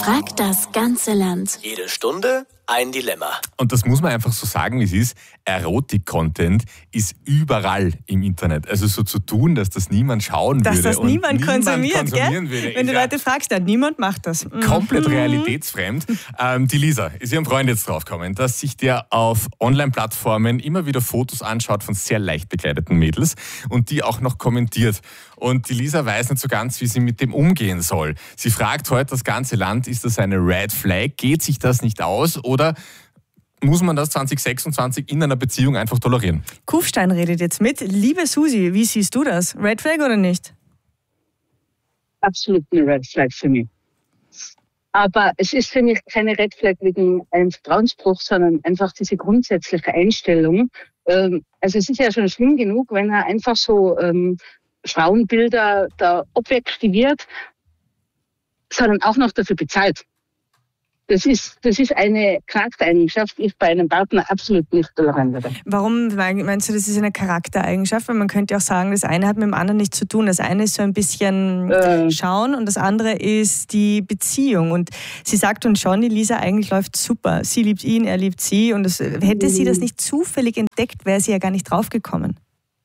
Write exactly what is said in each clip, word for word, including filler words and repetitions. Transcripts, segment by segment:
Fragt das ganze Land. Jede Stunde ein Dilemma. Und das muss man einfach so sagen, wie es ist. Erotik-Content ist überall im Internet. Also so zu tun, dass das niemand schauen dass würde. Dass das und niemand, niemand konsumiert, konsumieren gell? würde. Wenn du ja Leute fragst, dann niemand macht das. komplett mhm. realitätsfremd. Ähm, die Lisa ist ihrem Freund jetzt draufgekommen, dass sich der auf Online-Plattformen immer wieder Fotos anschaut von sehr leicht bekleideten Mädels und die auch noch kommentiert. Und die Lisa weiß nicht so ganz, wie sie mit dem umgehen soll. Sie fragt heute das ganze Land, ist das eine Red Flag? Geht sich das nicht aus? Oder muss man das zwanzig sechsundzwanzig in einer Beziehung einfach tolerieren? Kufstein redet jetzt mit. Liebe Susi, wie siehst du das? Red Flag oder nicht? Absolut eine Red Flag für mich. Aber es ist für mich keine Red Flag wegen einem Vertrauensbruch, sondern einfach diese grundsätzliche Einstellung. Ähm, also es ist ja schon schlimm genug, wenn er einfach so ähm, Frauenbilder da objektiviert, sondern auch noch dafür bezahlt. Das ist, das ist eine Charaktereigenschaft, die ich bei einem Partner absolut nicht toleranten würde. Warum meinst du, das ist eine Charaktereigenschaft? Weil man könnte auch sagen, das eine hat mit dem anderen nichts zu tun. Das eine ist so ein bisschen äh. Schauen und das andere ist die Beziehung. Und sie sagt uns schon, die Lisa, eigentlich läuft super. Sie liebt ihn, er liebt sie. Und das, hätte sie das nicht zufällig entdeckt, wäre sie ja gar nicht draufgekommen.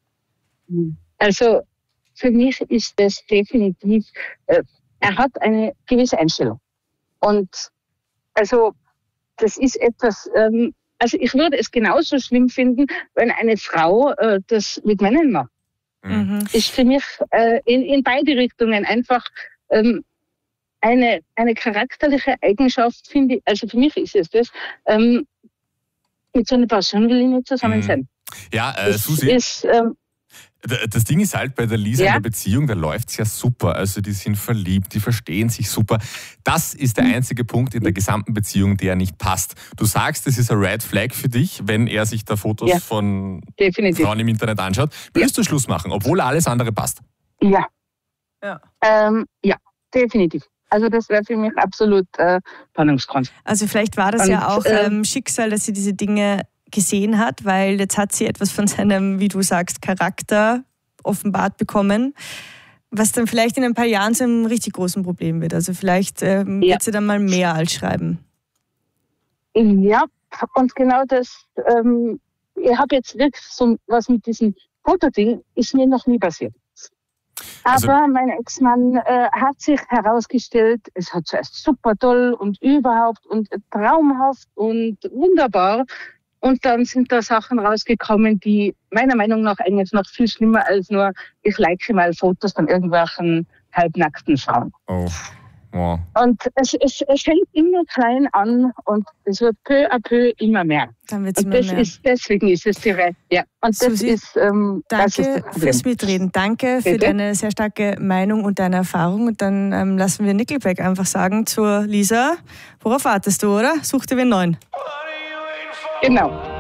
Also für mich ist das definitiv, äh, er hat eine gewisse Einstellung. Und also das ist etwas, ähm, also ich würde es genauso schlimm finden, wenn eine Frau äh, das mit Männern macht. Mhm. Ist für mich äh, in, in beide Richtungen einfach ähm, eine, eine charakterliche Eigenschaft, finde ich, also für mich ist es das, ähm, mit so einer Person will ich nicht zusammen sein. Mhm. Ja, äh, das Susi. Ist, ähm, Das Ding ist halt, bei der Lisa ja? in der Beziehung, da läuft es ja super. Also die sind verliebt, die verstehen sich super. Das ist der einzige Punkt in der gesamten Beziehung, der nicht passt. Du sagst, das ist ein Red Flag für dich, wenn er sich da Fotos ja, von definitiv. Frauen im Internet anschaut. Würdest ja. du Schluss machen, obwohl alles andere passt? Ja. Ja, ähm, ja definitiv. Also das wäre für mich absolut äh, Spannungsgrund. Also vielleicht war das Und, ja auch ähm, Schicksal, dass sie diese Dinge gesehen hat, weil jetzt hat sie etwas von seinem, wie du sagst, Charakter offenbart bekommen, was dann vielleicht in ein paar Jahren zu einem richtig großen Problem wird. Also vielleicht ähm, ja. wird sie dann mal mehr als schreiben. Ja, und genau das, ähm, ich habe jetzt wirklich so was mit diesem Fotoding, ist mir noch nie passiert. Aber also, mein Ex-Mann äh, hat sich herausgestellt, es hat zuerst super toll und überhaupt und traumhaft und wunderbar. Und dann sind da Sachen rausgekommen, die meiner Meinung nach eigentlich noch viel schlimmer als nur, ich like mal Fotos von irgendwelchen halbnackten Frauen. Oh. Wow. Und es, es, es fängt immer klein an und es wird peu à peu immer mehr. Dann wird's und immer das mehr. Ist, deswegen ist es direkt, ja. Und Susi, das ist, ähm, danke das ist das Problem. Fürs Mitreden. Danke Bitte? für deine sehr starke Meinung und deine Erfahrung. Und dann ähm, lassen wir Nickelback einfach sagen zur Lisa, worauf wartest du, oder? Such dir wen neuen. Genau.